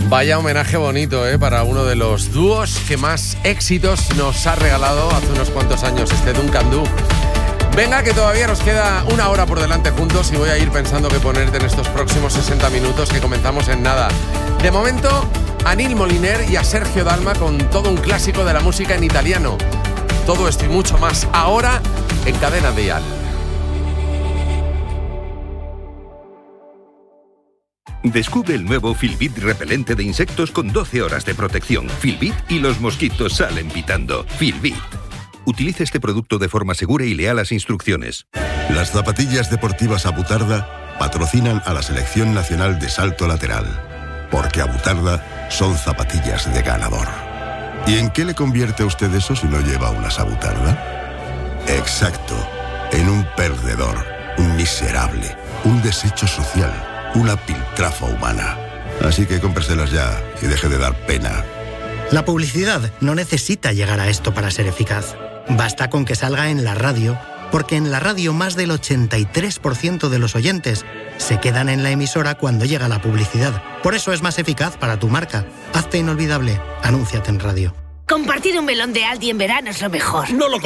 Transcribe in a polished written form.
Vaya homenaje bonito, para uno de los dúos que más éxitos nos ha regalado hace unos cuantos años, Duncan Du. Venga, que todavía nos queda una hora por delante juntos y voy a ir pensando qué ponerte en estos próximos 60 minutos que comenzamos en nada. De momento, a Neil Moliner y a Sergio Dalma con todo un clásico de la música en italiano. Todo esto y mucho más ahora en Cadena Dial. Descubre el nuevo Filbit repelente de insectos con 12 horas de protección. Filbit y los mosquitos salen pitando. Filbit. Utilice este producto de forma segura y lea las instrucciones. Las zapatillas deportivas Abutarda patrocinan a la Selección Nacional de Salto Lateral, porque Abutarda son zapatillas de ganador. ¿Y en qué le convierte a usted eso si no lleva unas Abutarda? Exacto, en un perdedor, un miserable, un desecho social, una piltrafa humana. Así que cómpreselas ya y deje de dar pena. La publicidad no necesita llegar a esto para ser eficaz. Basta con que salga en la radio, porque en la radio más del 83% de los oyentes se quedan en la emisora cuando llega la publicidad. Por eso es más eficaz para tu marca. Hazte inolvidable. Anúnciate en radio. Compartir un melón de Aldi en verano es lo mejor. No lo